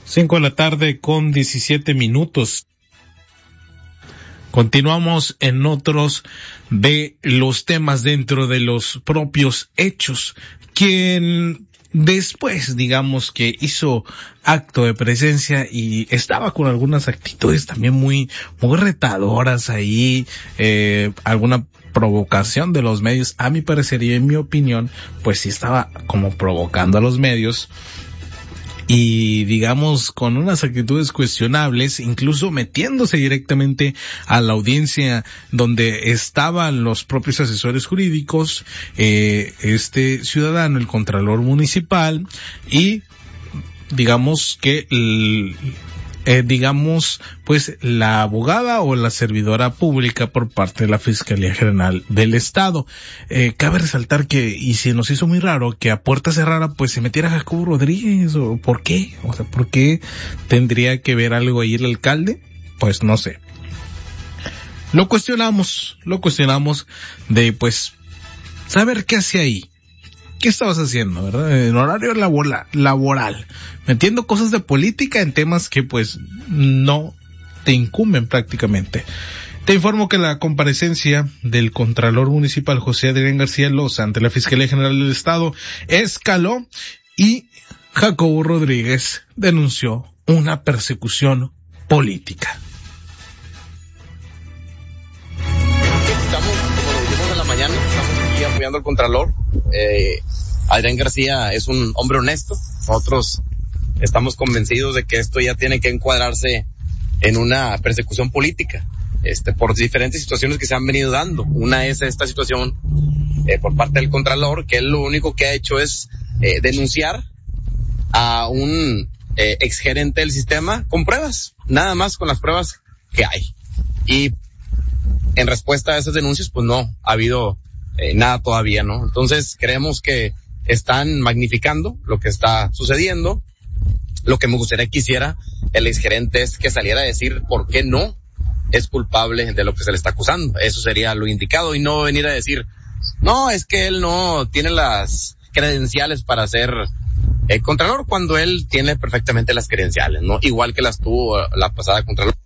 5:17 p.m. Continuamos en otros de los temas dentro de los propios hechos. Quien después, digamos que hizo acto de presencia y estaba con algunas actitudes también muy retadoras ahí, alguna provocación de los medios, a mi parecer y en mi opinión, pues sí estaba como provocando a los medios. Y digamos con unas actitudes cuestionables, incluso metiéndose directamente a la audiencia donde estaban los propios asesores jurídicos, este ciudadano, el contralor municipal, y digamos que pues la abogada o la servidora pública por parte de la Fiscalía General del Estado. Cabe resaltar que, y se nos hizo muy raro que a puerta cerrada pues se metiera Jacobo Rodríguez, o ¿por qué? O sea, ¿por qué tendría que ver algo ahí el alcalde? Pues no sé. Lo cuestionamos de pues saber qué hacía ahí. ¿Qué estabas haciendo, verdad? En horario laboral, metiendo cosas de política en temas que pues no te incumben prácticamente. Te informo que la comparecencia del Contralor Municipal José Adrián García Loza ante la Fiscalía General del Estado escaló y Jacobo Rodríguez denunció una persecución política. Estamos, como lo dijimos en la mañana, estamos aquí apoyando al Contralor. Adrián García es un hombre honesto. Nosotros estamos convencidos de que esto ya tiene que encuadrarse en una persecución política, por diferentes situaciones que se han venido dando. Una es esta situación por parte del Contralor, que él lo único que ha hecho es denunciar a un exgerente del sistema con pruebas, nada más con las pruebas que hay. Y en respuesta a esas denuncias, pues no ha habido nada todavía, ¿no? Entonces creemos que están magnificando lo que está sucediendo. Lo que me gustaría que hiciera el exgerente es que saliera a decir por qué no es culpable de lo que se le está acusando. Eso sería lo indicado, y no venir a decir, no, es que él no tiene las credenciales para ser Contralor, cuando él tiene perfectamente las credenciales, ¿no? Igual que las tuvo la pasada Contralor.